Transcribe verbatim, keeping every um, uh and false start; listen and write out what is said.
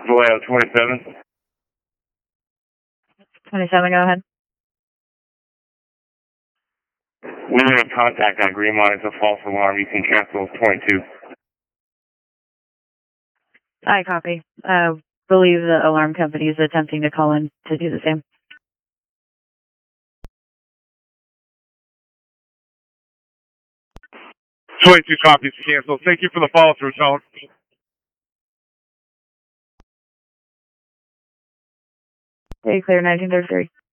Vallejo twenty-seven. twenty-seven, go ahead. We were in contact on Greenmont. It's a false alarm. You can cancel twenty-two. I copy. Uh, believe the alarm company is attempting to call in to do the same. twenty-two copies canceled. Thank you for the follow-through, Tone. Very clear, nineteen thirty-three.